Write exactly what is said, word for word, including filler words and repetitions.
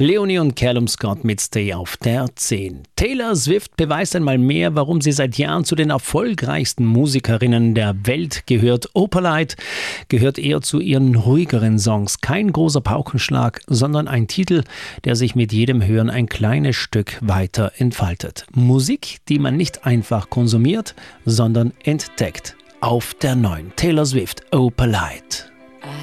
Leonie und Callum Scott mit Stay auf der zehn. Taylor Swift beweist einmal mehr, warum sie seit Jahren zu den erfolgreichsten Musikerinnen der Welt gehört. Opalite gehört eher zu ihren ruhigeren Songs. Kein großer Paukenschlag, sondern ein Titel, der sich mit jedem Hören ein kleines Stück weiter entfaltet. Musik, die man nicht einfach konsumiert, sondern entdeckt. Auf der neuen Taylor Swift, Opalite.